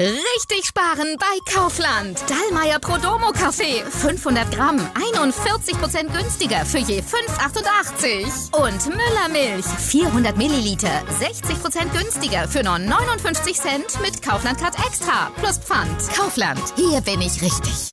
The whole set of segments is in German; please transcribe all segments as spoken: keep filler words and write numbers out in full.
Richtig sparen bei Kaufland. Dallmayr Prodomo Kaffee. fünfhundert Gramm. einundvierzig Prozent günstiger für je fünf Euro achtundachtzig. Und Müller Milch. vierhundert Milliliter. sechzig Prozent günstiger für nur neunundfünfzig Cent mit Kaufland Card Extra. Plus Pfand. Kaufland. Hier bin ich richtig.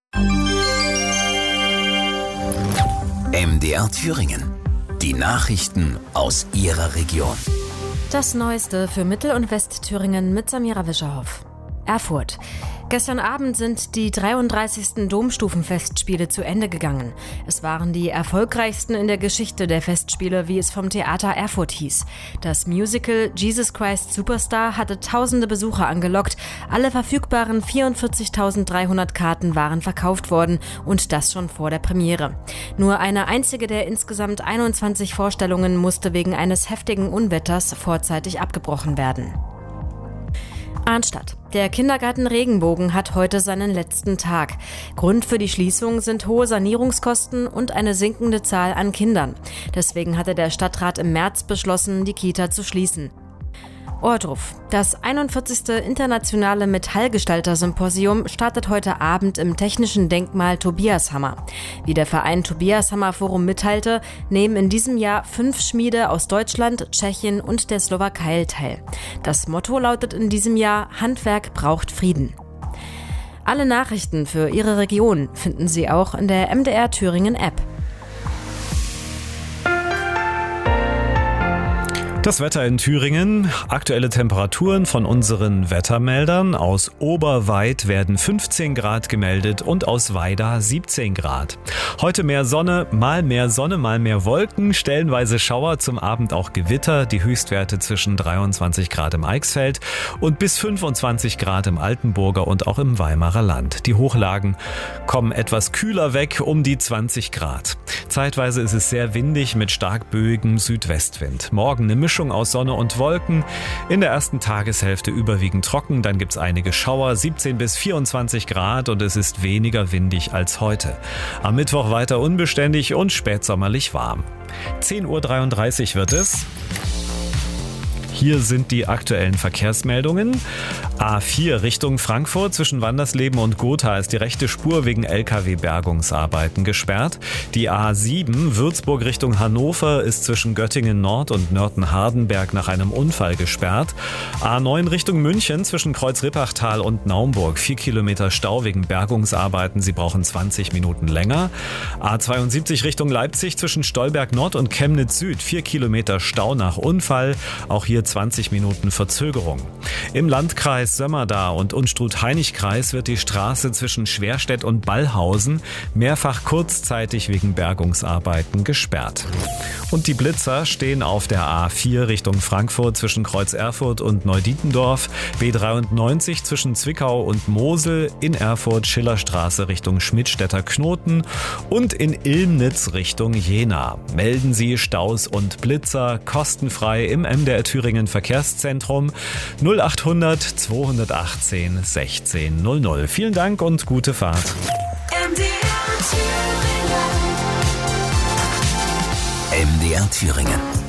M D R Thüringen. Die Nachrichten aus Ihrer Region. Das Neueste für Mittel- und Westthüringen mit Samira Wischerhoff. Erfurt. Gestern Abend sind die dreiunddreißigsten Domstufenfestspiele zu Ende gegangen. Es waren die erfolgreichsten in der Geschichte der Festspiele, wie es vom Theater Erfurt hieß. Das Musical Jesus Christ Superstar hatte tausende Besucher angelockt. Alle verfügbaren vierundvierzigtausenddreihundert Karten waren verkauft worden und das schon vor der Premiere. Nur eine einzige der insgesamt einundzwanzig Vorstellungen musste wegen eines heftigen Unwetters vorzeitig abgebrochen werden. Arnstadt. Der Kindergarten Regenbogen hat heute seinen letzten Tag. Grund für die Schließung sind hohe Sanierungskosten und eine sinkende Zahl an Kindern. Deswegen hatte der Stadtrat im März beschlossen, die Kita zu schließen. Ohrdruf. Das einundvierzigste Internationale Metallgestalter-Symposium startet heute Abend im Technischen Denkmal Tobiashammer. Wie der Verein Tobiashammer Forum mitteilte, nehmen in diesem Jahr fünf Schmiede aus Deutschland, Tschechien und der Slowakei teil. Das Motto lautet in diesem Jahr: Handwerk braucht Frieden. Alle Nachrichten für Ihre Region finden Sie auch in der M D R Thüringen App. Das Wetter in Thüringen, aktuelle Temperaturen von unseren Wettermeldern. Aus Oberweid werden fünfzehn Grad gemeldet und aus Weida siebzehn Grad. Heute mehr Sonne, mal mehr Sonne, mal mehr Wolken, stellenweise Schauer, zum Abend auch Gewitter. Die Höchstwerte zwischen dreiundzwanzig Grad im Eichsfeld und bis fünfundzwanzig Grad im Altenburger und auch im Weimarer Land. Die Hochlagen kommen etwas kühler weg, um die zwanzig Grad. Zeitweise ist es sehr windig mit stark böigem Südwestwind. Morgen eine Mischung aus Sonne und Wolken. In der ersten Tageshälfte überwiegend trocken, dann gibt es einige Schauer, siebzehn bis vierundzwanzig Grad und es ist weniger windig als heute. Am Mittwoch weiter unbeständig und spätsommerlich warm. zehn Uhr dreiunddreißig wird es. Hier sind die aktuellen Verkehrsmeldungen. A vier Richtung Frankfurt zwischen Wandersleben und Gotha ist die rechte Spur wegen L K W-Bergungsarbeiten gesperrt. Die A sieben Würzburg Richtung Hannover ist zwischen Göttingen Nord und Nörten-Hardenberg nach einem Unfall gesperrt. A neun Richtung München zwischen Kreuz-Rippachtal und Naumburg. Vier Kilometer Stau wegen Bergungsarbeiten. Sie brauchen zwanzig Minuten länger. A zweiundsiebzig Richtung Leipzig zwischen Stolberg Nord und Chemnitz Süd. Vier Kilometer Stau nach Unfall. Auch hier zwanzig Minuten Verzögerung. Im Landkreis Sömmerda und Unstrut-Hainich-Kreis wird die Straße zwischen Schwerstedt und Ballhausen mehrfach kurzzeitig wegen Bergungsarbeiten gesperrt. Und die Blitzer stehen auf der A vier Richtung Frankfurt zwischen Kreuz Erfurt und Neudietendorf, B dreiundneunzig zwischen Zwickau und Mosel, in Erfurt Schillerstraße Richtung Schmidtstädter Knoten und in Ilmnitz Richtung Jena. Melden Sie Staus und Blitzer kostenfrei im M D R Thüringen Verkehrszentrum null achthundert zweihundertachtzehn sechzehn null null. Vielen Dank und gute Fahrt. M D R Thüringen. M D R Thüringen.